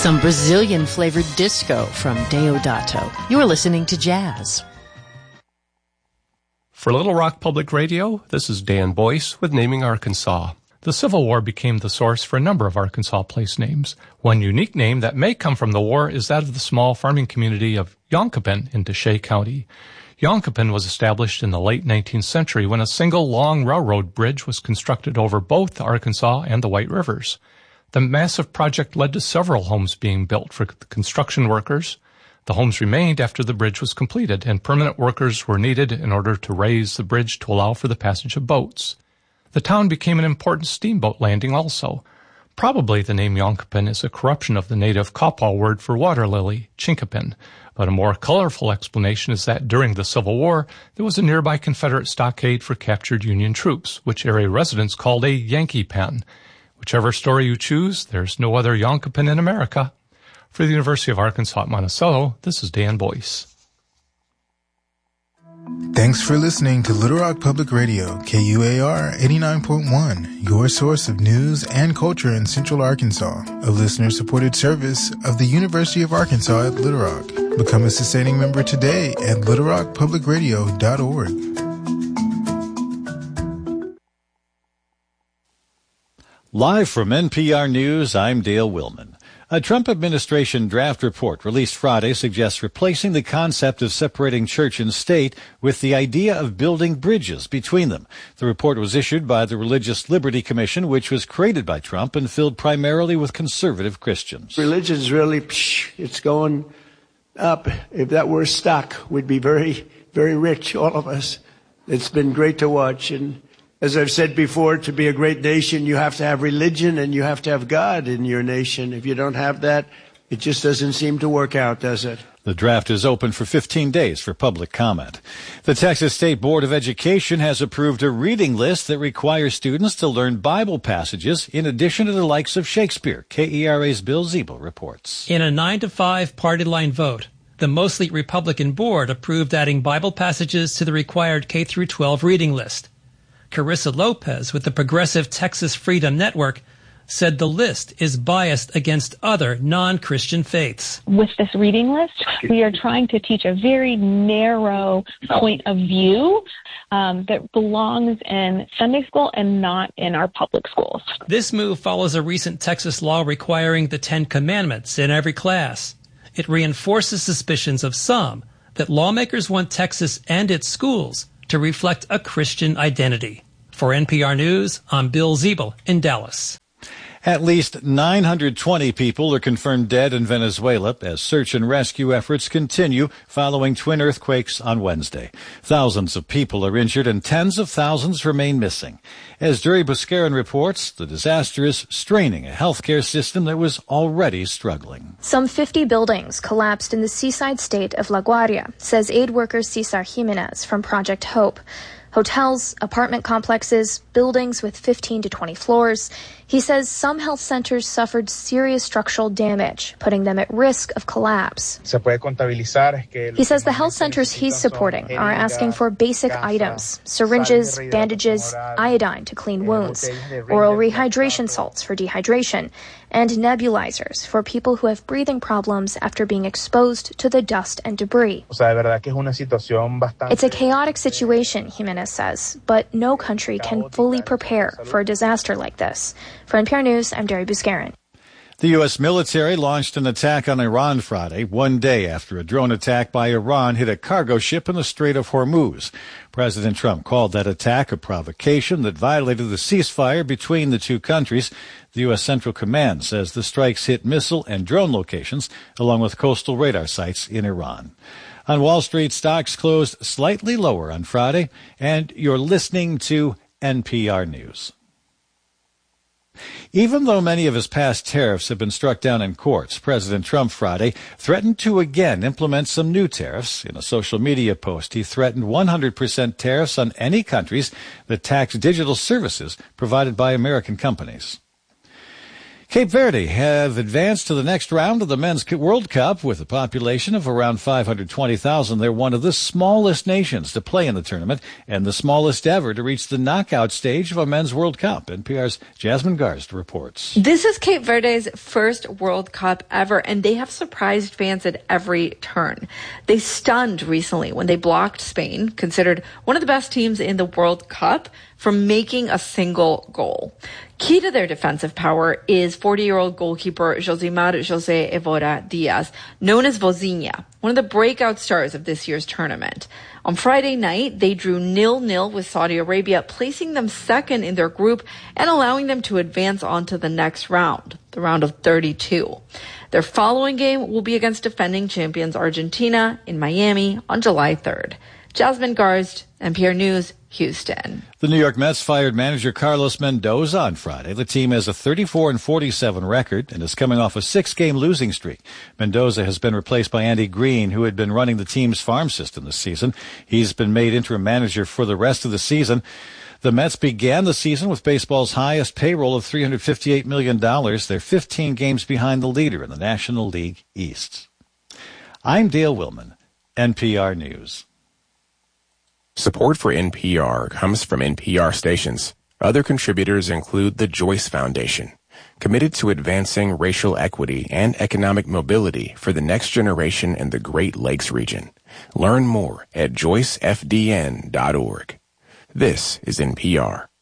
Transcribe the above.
Some Brazilian-flavored disco from Deodato. You're listening to Jazz. For Little Rock Public Radio, this is Dan Boyce with Naming Arkansas. The Civil War became the source for a number of Arkansas place names. One unique name that may come from the war is that of the small farming community of Yonkopin in Deshay County. Yonkopin was established in the late 19th century when a single long railroad bridge was constructed over both the Arkansas and the White Rivers. The massive project led to several homes being built for the construction workers. The homes remained after the bridge was completed, and permanent workers were needed in order to raise the bridge to allow for the passage of boats. The town became an important steamboat landing also. Probably the name Yonkopin is a corruption of the native Kapaw word for water lily, chinkapin, but a more colorful explanation is that during the Civil War, there was a nearby Confederate stockade for captured Union troops, which area residents called a Yankee pen. Whichever story you choose, there's no other Yonkopin in America. For the University of Arkansas at Monticello, this is Dan Boyce. Thanks for listening to Little Rock Public Radio, KUAR 89.1, your source of news and culture in Central Arkansas, a listener-supported service of the University of Arkansas at Little Rock. Become a sustaining member today at littlerockpublicradio.org. Live from NPR News, I'm Dale Willman. A Trump administration draft report released Friday suggests replacing the concept of separating church and state with the idea of building bridges between them. The report was issued by the Religious Liberty Commission, which was created by Trump and filled primarily with conservative Christians. Religion's really, it's going up. If that were stuck, we'd be very, very rich, all of us. It's been great to watch. And as I've said before, to be a great nation, you have to have religion and you have to have God in your nation. If you don't have that, it just doesn't seem to work out, does it? The draft is open for 15 days for public comment. The Texas State Board of Education has approved a reading list that requires students to learn Bible passages in addition to the likes of Shakespeare. KERA's Bill Ziebel reports. In a 9-5 party line vote, the mostly Republican board approved adding Bible passages to the required K-12 reading list. Carissa Lopez with the Progressive Texas Freedom Network said the list is biased against other non-Christian faiths. With this reading list, we are trying to teach a very narrow point of view that belongs in Sunday school and not in our public schools. This move follows a recent Texas law requiring the 10 Commandments in every class. It reinforces suspicions of some that lawmakers want Texas and its schools to reflect a Christian identity. For NPR News, I'm Bill Ziebel in Dallas. At least 920 people are confirmed dead in Venezuela as search and rescue efforts continue following twin earthquakes on Wednesday. Thousands of people are injured and tens of thousands remain missing. As Jerry Buscarin reports, the disaster is straining a healthcare system that was already struggling. Some 50 buildings collapsed in the seaside state of La Guaria, says aid worker Cesar Jimenez from Project Hope. Hotels, apartment complexes, buildings with 15 to 20 floors. He says some health centers suffered serious structural damage, putting them at risk of collapse. He says the health centers he's supporting are asking for basic items, syringes, bandages, iodine to clean wounds, oral rehydration salts for dehydration, and nebulizers for people who have breathing problems after being exposed to the dust and debris. It's a chaotic situation, Jimenez says, but no country can fully prepare for a disaster like this. For NPR News, I'm Jerry Buscarin. The U.S. military launched an attack on Iran Friday, one day after a drone attack by Iran hit a cargo ship in the Strait of Hormuz. President Trump called that attack a provocation that violated the ceasefire between the two countries. The U.S. Central Command says the strikes hit missile and drone locations, along with coastal radar sites in Iran. On Wall Street, stocks closed slightly lower on Friday, and you're listening to NPR News. Even though many of his past tariffs have been struck down in courts, President Trump Friday threatened to again implement some new tariffs. In a social media post, he threatened 100% tariffs on any countries that tax digital services provided by American companies. Cape Verde have advanced to the next round of the Men's World Cup with a population of around 520,000. They're one of the smallest nations to play in the tournament and the smallest ever to reach the knockout stage of a Men's World Cup. NPR's Jasmine Garst reports. This is Cape Verde's first World Cup ever, and they have surprised fans at every turn. They stunned recently when they blocked Spain, considered one of the best teams in the World Cup, from making a single goal. Key to their defensive power is 40-year-old goalkeeper Josimar José Evora Diaz, known as Vozinha, one of the breakout stars of this year's tournament. On Friday night, they drew 0-0 with Saudi Arabia, placing them second in their group and allowing them to advance on to the next round, the round of 32. Their following game will be against defending champions Argentina in Miami on July 3rd. Jasmine Garst, NPR News, Houston. The New York Mets fired manager Carlos Mendoza on Friday. The team has a 34-47 record and is coming off a 6-game losing streak. Mendoza has been replaced by Andy Green, who had been running the team's farm system this season. He's been made interim manager for the rest of the season. The Mets began the season with baseball's highest payroll of $358 million. They're 15 games behind the leader in the National League East. I'm Dale Willman, NPR News. Support for NPR comes from NPR stations. Other contributors include the Joyce Foundation, committed to advancing racial equity and economic mobility for the next generation in the Great Lakes region. Learn more at joycefdn.org. This is NPR.